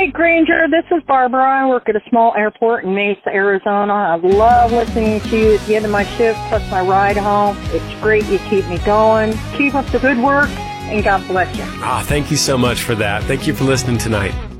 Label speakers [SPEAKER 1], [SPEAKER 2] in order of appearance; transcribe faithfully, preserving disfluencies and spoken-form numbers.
[SPEAKER 1] Hey, Granger, this is Barbara. I work at a small airport in Mesa, Arizona. I love listening to you at the end of my shift, plus my ride home. It's great. You keep me going. Keep up the good work, and God bless you.
[SPEAKER 2] Ah, thank you so much for that. Thank you for listening tonight.